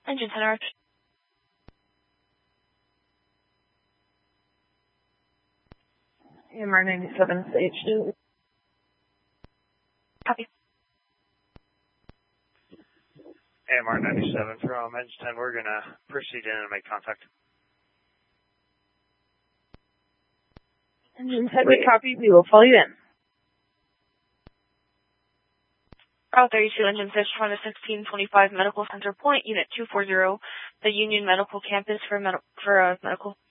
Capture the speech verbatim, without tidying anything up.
Engine ten Arch. A M R ninety-seven to H two. Copy. A M R ninety-seven from Engine ten, we're going to proceed in and make contact. Engine ten, we copy. We will follow you in. Route thirty-two, Engine six, trying to sixteen twenty-five Medical Center Point, Unit two forty, the Union Medical Campus for, med for uh, medical.